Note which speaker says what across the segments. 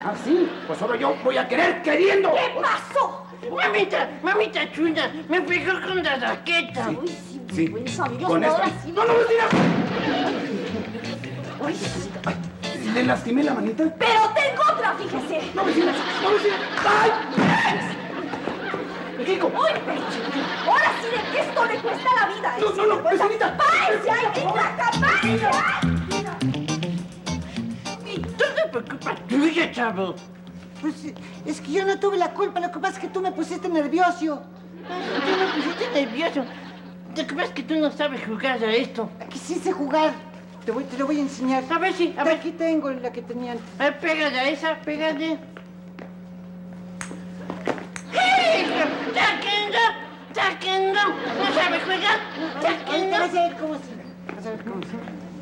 Speaker 1: ¿Ah, sí? Pues ahora yo voy a querer queriendo.
Speaker 2: ¿Qué pasó?
Speaker 3: Mamita chula, me pegó con la raqueta.
Speaker 2: Uy, sí,
Speaker 1: Sí,
Speaker 2: vergüenza, Dios,
Speaker 1: con
Speaker 2: ahora
Speaker 1: esta.
Speaker 2: sí.
Speaker 1: ¡No, Lucía!
Speaker 2: Uy,
Speaker 1: ¿Le lastimé la manita?
Speaker 2: pero tengo otra, fíjese.
Speaker 1: ¡No, vecina! ¡No, vecina! ¡Ay! ¡Kiko!
Speaker 2: Uy, Peche, ahora sí de que esto le cuesta la vida.
Speaker 1: No, vecinita.
Speaker 2: ¡Váyase! ¡Ay, qué váyase!
Speaker 3: ¿Tú te preocupas tuya, chavo?
Speaker 4: Pues es que yo no tuve la culpa, lo que pasa es que tú me pusiste nervioso.
Speaker 3: Tú me pusiste nervioso. Lo que pasa es que tú no sabes jugar a esto.
Speaker 4: Aquí sí sé jugar. Te lo voy a enseñar.
Speaker 3: A ver si, a ver.
Speaker 4: Aquí tengo la que tenían.
Speaker 3: A ver, pégale a esa, pégale. ¡Sáquenlo! ¿No sabe jugar? ¡Sáquenlo!
Speaker 4: Vas a ver cómo sí. Vas a ver cómo sí.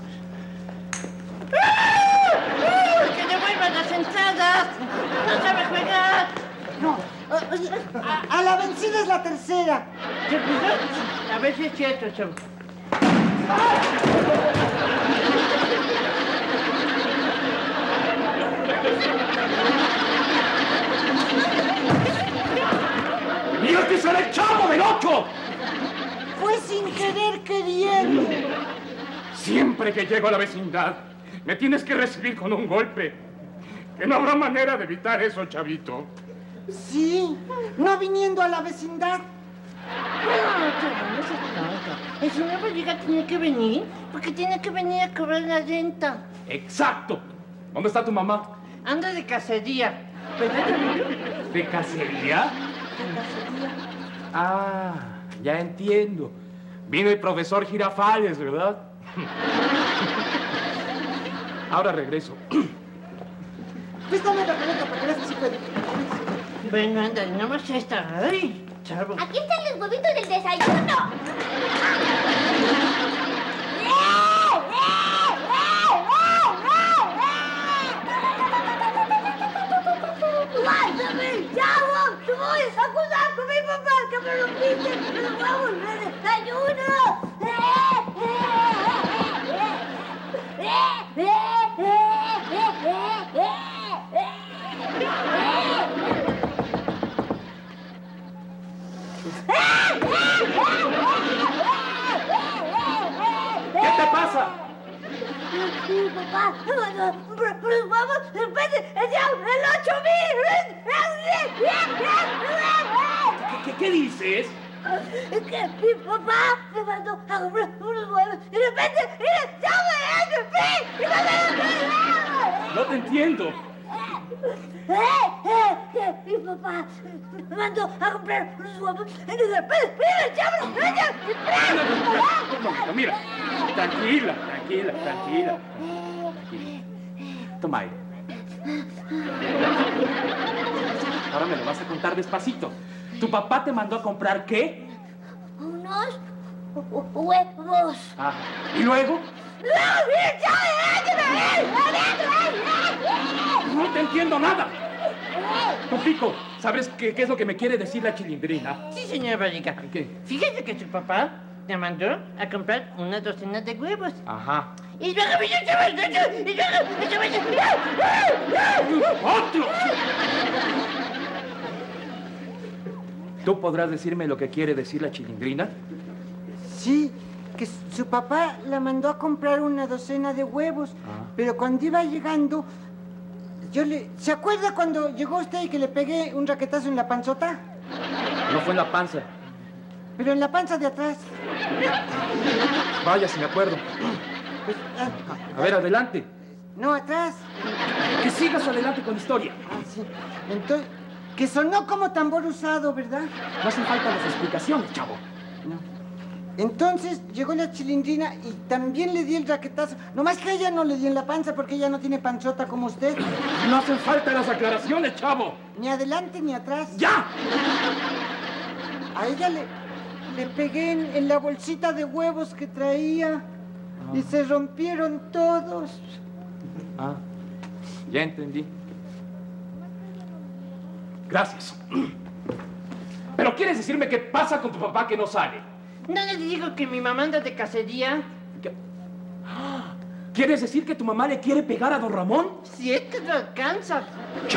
Speaker 3: ¡Que devuelvan las entradas! ¡No sabe jugar!
Speaker 4: No, oye, a la vencida es la tercera.
Speaker 3: ¿Se fijó? A ver si es cierto, chavo.
Speaker 1: ¡Mira que será el Chavo del 8!
Speaker 4: Fue sin querer queriendo.
Speaker 1: Siempre que llego a la vecindad, me tienes que recibir con un golpe. Que no habrá manera de evitar eso, chavito.
Speaker 4: Sí, no viniendo a la vecindad.
Speaker 3: No, chavo, no seas tonto. El señor Barriga tiene que venir porque tiene que venir a cobrar la renta.
Speaker 1: ¡Exacto! ¿Dónde está tu mamá?
Speaker 3: Anda de cacería. ¿Verdad, amigo?
Speaker 1: ¿De cacería? Ah, ya entiendo. Vino el profesor Girafales, ¿verdad? Ahora regreso.
Speaker 4: Préstame la pelota para que veas que sí puede.
Speaker 3: Bueno, anda, nomás esta. Ay, chavo.
Speaker 2: Aquí están los huevitos del desayuno. ¡Aguántame, chavo! ¡Te voy a acusar con mi papá que me rompiste los huevos del desayuno!
Speaker 1: ¿Qué te pasa?
Speaker 2: Mi papá me mandó los huevos, el pez, el diablo, el 8000.
Speaker 1: ¿Qué dices?
Speaker 2: Es que mi papá me mandó a comprar unos huevos y de repente, ¡mira, ya me ¡Y
Speaker 1: No te entiendo.
Speaker 2: que mi papá me mandó a comprar unos huevos y de repente, ¡mira, ya
Speaker 1: Un momento, mira. Tranquila. Toma aire. Ahora me lo vas a contar despacito. ¿Tu papá te mandó a comprar qué?
Speaker 2: unos huevos?
Speaker 1: Ah, ¿y luego? No te entiendo nada. Tú, Pico, ¿sabes qué es lo que me quiere decir la Chilindrina?
Speaker 3: Sí, señor Barriga.
Speaker 1: ¿Qué?
Speaker 3: Fíjese que su papá te mandó a comprar una docena de huevos.
Speaker 1: Ajá.
Speaker 3: Y luego vino el chaval, y luego el chaval...
Speaker 1: ¡Otro! ¿Tú podrás decirme lo que quiere decir la Chilindrina?
Speaker 4: Sí, que su papá la mandó a comprar una docena de huevos, pero cuando iba llegando, ¿se acuerda cuando llegó usted y que le pegué un raquetazo en la panzota?
Speaker 1: No fue en la panza.
Speaker 4: Pero en la panza de atrás.
Speaker 1: Vaya, si me acuerdo.
Speaker 4: Pues,
Speaker 1: A ver, adelante.
Speaker 4: no, atrás.
Speaker 1: Que sigas adelante con la historia.
Speaker 4: Ah, sí. Entonces, que sonó como tambor usado, ¿verdad?
Speaker 1: No hacen falta las explicaciones, chavo.
Speaker 4: No. Entonces llegó la Chilindrina y también le di el raquetazo. Nomás que a ella no le di en la panza porque ella no tiene panzota como usted.
Speaker 1: No hacen falta las aclaraciones, chavo.
Speaker 4: Ni adelante ni atrás.
Speaker 1: ¡Ya!
Speaker 4: A ella le pegué en la bolsita de huevos que traía y se rompieron todos.
Speaker 1: Ah, ya entendí. Gracias. ¿Pero quieres decirme qué pasa con tu papá que no sale?
Speaker 3: ¿No les digo que mi mamá anda de cacería?
Speaker 5: ¿Quieres decir que tu mamá le quiere pegar a don Ramón?
Speaker 3: Si es que te alcanza.